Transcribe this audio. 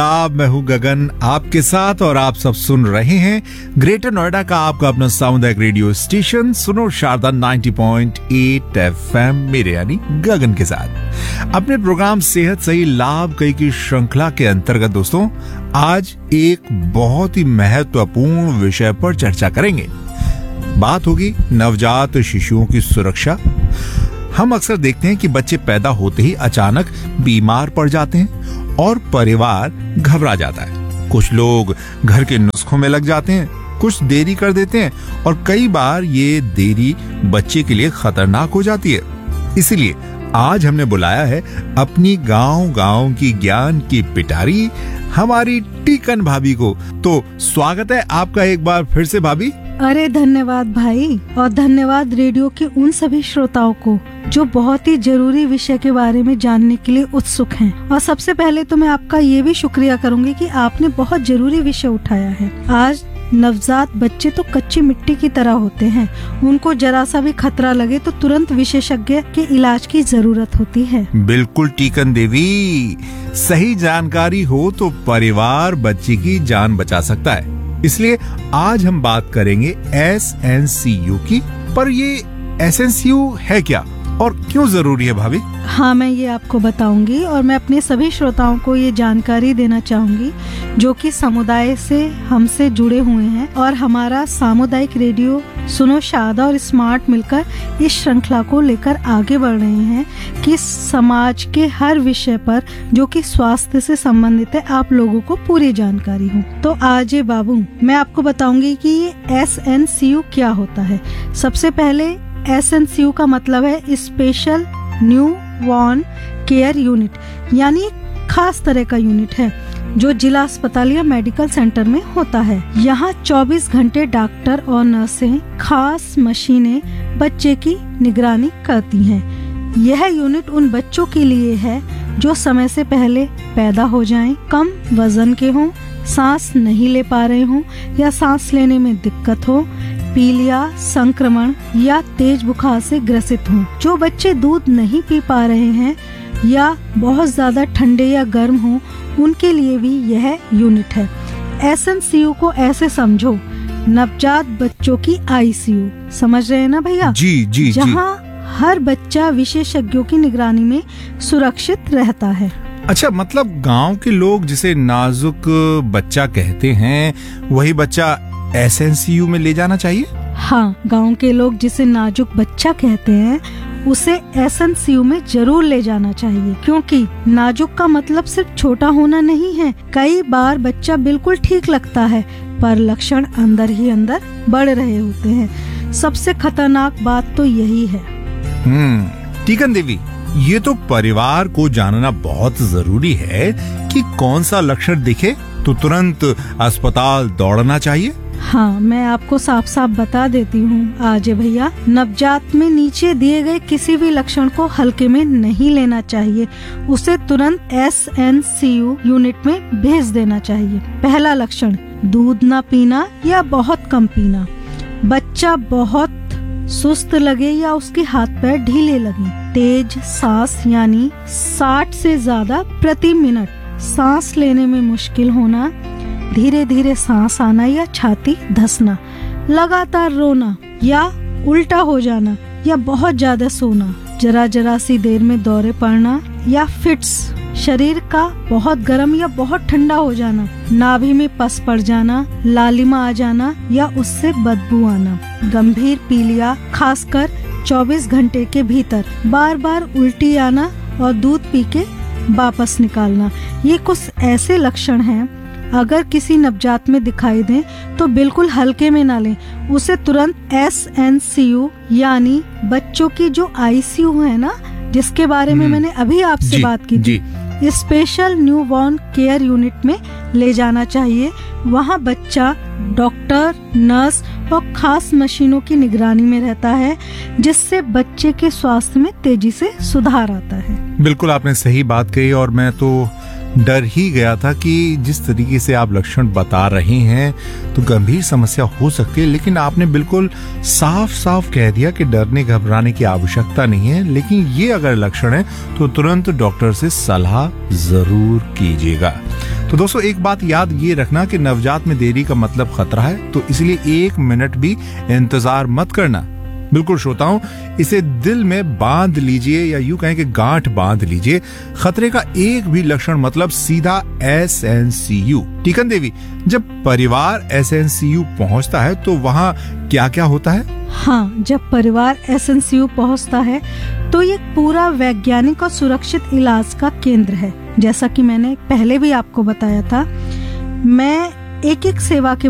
मैं हूं गगन आपके साथ और आप सब सुन रहे हैं ग्रेटर नोएडा का आपका अपना सामुदायिक रेडियो स्टेशन सुनो शारदा 90.8 FM मेरे यानी गगन के साथ अपने प्रोग्राम सेहत सही लाभ कई की श्रृंखला के अंतर्गत दोस्तों आज एक बहुत ही महत्वपूर्ण विषय पर चर्चा करेंगे। बात होगी नवजात शिशुओं की सुरक्षा। हम अक्सर देखते हैं कि बच्चे पैदा होते ही अचानक बीमार पड़ जाते हैं और परिवार घबरा जाता है। कुछ लोग घर के नुस्खों में लग जाते हैं, कुछ देरी कर देते हैं और कई बार ये देरी बच्चे के लिए खतरनाक हो जाती है। इसलिए आज हमने बुलाया है अपनी गांव की ज्ञान की पिटारी हमारी टीकन भाभी को। तो स्वागत है आपका एक बार फिर से भाभी। अरे धन्यवाद भाई, और धन्यवाद रेडियो के उन सभी श्रोताओं को जो बहुत ही जरूरी विषय के बारे में जानने के लिए उत्सुक हैं। और सबसे पहले तो मैं आपका ये भी शुक्रिया करूंगी कि आपने बहुत जरूरी विषय उठाया है। आज नवजात बच्चे तो कच्ची मिट्टी की तरह होते हैं, उनको जरा सा भी खतरा लगे तो तुरंत विशेषज्ञ के इलाज की जरूरत होती है। बिल्कुल टीकन देवी, सही जानकारी हो तो परिवार बच्चे की जान बचा सकता है। इसलिए आज हम बात करेंगे SNCU की। पर ये SNCU है क्या और क्यों जरूरी है भाभी? हाँ, मैं ये आपको बताऊंगी और मैं अपने सभी श्रोताओं को ये जानकारी देना चाहूंगी जो कि समुदाय से हमसे जुड़े हुए हैं। और हमारा सामुदायिक रेडियो सुनो शारदा और स्मार्ट मिलकर इस श्रृंखला को लेकर आगे बढ़ रहे हैं कि समाज के हर विषय पर जो कि स्वास्थ्य से संबंधित है आप लोगों को पूरी जानकारी हो। तो आज बाबू मैं आपको बताऊंगी कि ये SNCU क्या होता है। सबसे पहले SNCU का मतलब है स्पेशल न्यूबॉर्न केयर यूनिट, यानी खास तरह का यूनिट है जो जिला अस्पताल या मेडिकल सेंटर में होता है। यहाँ 24 घंटे डॉक्टर और नर्सें खास मशीनें बच्चे की निगरानी करती हैं। यह यूनिट उन बच्चों के लिए है जो समय से पहले पैदा हो जाएं, कम वजन के हों, सांस नहीं ले पा रहे हों या सांस लेने में दिक्कत हो, पीलिया, संक्रमण या तेज बुखार से ग्रसित हों, जो बच्चे दूध नहीं पी पा रहे हैं या बहुत ज्यादा ठंडे या गर्म हों, उनके लिए भी यह यूनिट है। SNCU को ऐसे समझो नवजात बच्चों की ICU, समझ रहे हैं ना भैया? जी। जहाँ हर बच्चा विशेषज्ञों की निगरानी में सुरक्षित रहता है। अच्छा, मतलब गांव के लोग जिसे नाजुक बच्चा कहते हैं वही बच्चा SNCU में ले जाना चाहिए? हाँ, गांव के लोग जिसे नाजुक बच्चा कहते हैं उसे SNCU में जरूर ले जाना चाहिए, क्योंकि नाजुक का मतलब सिर्फ छोटा होना नहीं है। कई बार बच्चा बिल्कुल ठीक लगता है पर लक्षण अंदर ही अंदर बढ़ रहे होते हैं। सबसे खतरनाक बात तो यही है। टीकन देवी, ये तो परिवार को जानना बहुत जरूरी है कि कौन सा लक्षण दिखे तो तुरंत अस्पताल दौड़ना चाहिए। हाँ, मैं आपको साफ साफ बता देती हूँ आज भैया, नवजात में नीचे दिए गए किसी भी लक्षण को हल्के में नहीं लेना चाहिए, उसे तुरंत SNCU यूनिट में भेज देना चाहिए। पहला लक्षण, दूध न पीना या बहुत कम पीना। बच्चा बहुत सुस्त लगे या उसके हाथ पैर ढीले लगे, तेज सांस यानी 60 से ज्यादा प्रति मिनट, सांस लेने में मुश्किल होना, धीरे धीरे सांस आना या छाती धंसना, लगातार रोना या उल्टा हो जाना या बहुत ज्यादा सोना, जरा सी देर में दौरे पड़ना या फिट्स, शरीर का बहुत गर्म या बहुत ठंडा हो जाना, नाभि में पस पड़ जाना, लालिमा आ जाना या उससे बदबू आना, गंभीर पीलिया खासकर 24 घंटे के भीतर, बार बार उल्टी आना और दूध पी के वापस निकालना। ये कुछ ऐसे लक्षण हैं अगर किसी नवजात में दिखाई दें तो बिल्कुल हल्के में ना लें, उसे तुरंत SNCU यानी बच्चों की जो ICU है ना, जिसके बारे में मैंने अभी आपसे बात की थी, स्पेशल न्यूबॉर्न केयर यूनिट में ले जाना चाहिए। वहाँ बच्चा डॉक्टर, नर्स और खास मशीनों की निगरानी में रहता है, जिससे बच्चे के स्वास्थ्य में तेजी से सुधार आता है। बिल्कुल आपने सही बात कही और मैं तो डर ही गया था कि जिस तरीके से आप लक्षण बता रहे हैं तो गंभीर समस्या हो सकती है, लेकिन आपने बिल्कुल साफ साफ कह दिया कि डरने घबराने की आवश्यकता नहीं है, लेकिन ये अगर लक्षण है तो तुरंत डॉक्टर से सलाह जरूर कीजिएगा। तो दोस्तों, एक बात याद ये रखना कि नवजात में देरी का मतलब खतरा है, तो इसलिए 1 मिनट भी इंतजार मत करना। बिल्कुल श्रोताओं, इसे दिल में बांध लीजिए या यूं कहें कि गांठ बांध लीजिए। खतरे का एक भी लक्षण मतलब सीधा SNCU। टीकन देवी, जब परिवार SNCU पहुंचता है तो वहां क्या क्या होता है? हाँ, जब परिवार SNCU पहुंचता है तो ये पूरा वैज्ञानिक और सुरक्षित इलाज का केंद्र है। जैसा कि मैंने पहले भी आपको बताया था, मैं एक एक सेवा के